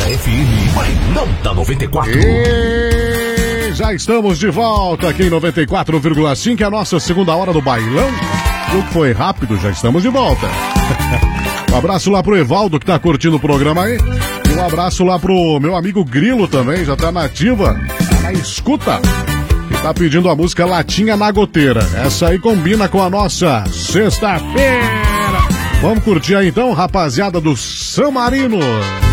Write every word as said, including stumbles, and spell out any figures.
da F M, mas não da noventa e quatro. E já estamos de volta aqui em noventa e quatro vírgula cinco, é a nossa segunda hora do bailão. O que foi rápido, já estamos de volta. Um abraço lá pro Evaldo, que tá curtindo o programa aí. E um abraço lá pro meu amigo Grilo também, já tá na ativa, tá na escuta. E tá pedindo a música Latinha na Goteira. Essa aí combina com a nossa sexta-feira. Vamos curtir aí então, rapaziada do San Marino.